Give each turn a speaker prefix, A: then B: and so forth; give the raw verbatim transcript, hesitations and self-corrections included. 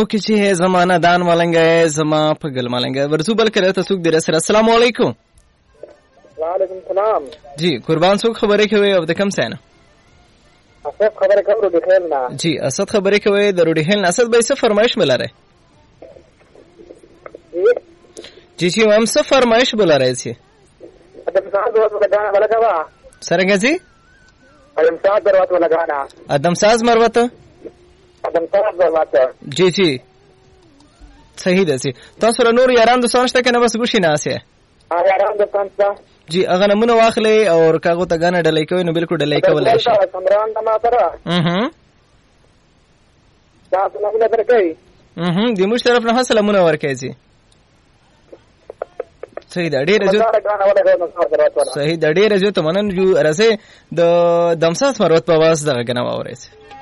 A: کې چې زمانه دان ملنګ زما په ګل ملنګ ورسو بل کړه تاسو دې سره. السلام علیکم.
B: وعلیکم السلام.
A: جی قربان څوک خبرې کوي او د کوم ځای نه؟
B: اسد خبرې کوم روډي خیل نه.
A: جی اسد خبرې کوي د روډي خیل نه. اسد به څه فرمایش ملاره؟ جی جی هم څه فرمایش ملاره سي؟
B: ادم ساز ورته لګانا ولګوا.
A: سرنګ جی؟
B: ادم ساز ورته لګانا.
A: ادم ساز مروته؟
B: ادم ساز ورته.
A: جی جی صحیح ده سي. تاسو را نور یاران دوستان شته کنه بس ګوشي نه سي؟
B: ا یاران دوستان شته.
A: جی هغه نمونه واخلې او کاغو ته غانه ډلې کوي نو بالکل ډلې کولای شي.
B: سمران د ماتره.
A: اها.
B: تاسو نمونه درکې.
A: اها د موږ طرف نه سلامونه ورکې سي. صحیح ده ډېر جو. صحیح ده ډېر جو ته منن جو رسې د دمساس مروت په واسطه غنه اورې سي.